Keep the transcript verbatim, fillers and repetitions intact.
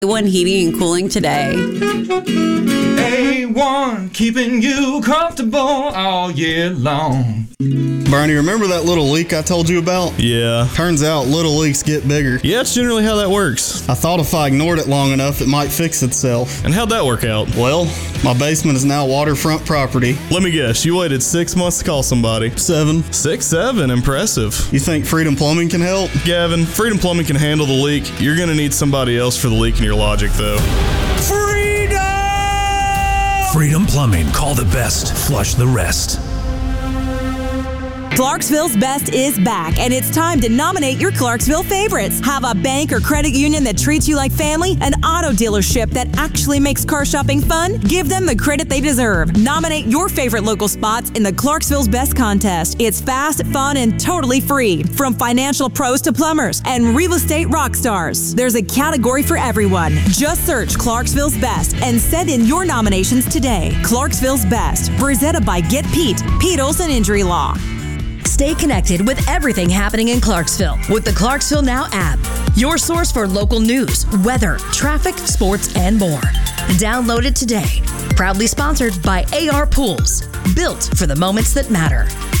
A one Heating and Cooling today. A one, keeping you comfortable all year long. Barney, remember that little leak I told you about? Yeah. Turns out little leaks get bigger. Yeah, it's generally how that works. I thought if I ignored it long enough, it might fix itself. And how'd that work out? Well, my basement is now waterfront property. Let me guess, you waited six months to call somebody. Seven. Six, seven, impressive. You think Freedom Plumbing can help? Gavin, Freedom Plumbing can handle the leak. You're gonna need somebody else for the leak in your logic, though. Freedom! Freedom Plumbing. Call the best. Flush the rest. Clarksville's Best is back, and it's time to nominate your Clarksville favorites. Have a bank or credit union that treats you like family? An auto dealership that actually makes car shopping fun? Give them the credit they deserve. Nominate your favorite local spots in the Clarksville's Best contest. It's fast, fun, and totally free. From financial pros to plumbers and real estate rock stars, there's a category for everyone. Just search Clarksville's Best and send in your nominations today. Clarksville's Best, presented by Get Pete, Pete Olson Injury Law. Stay connected with everything happening in Clarksville with the Clarksville Now app, your source for local news, weather, traffic, sports, and more. Download it today. Proudly sponsored by A R Pools, built for the moments that matter.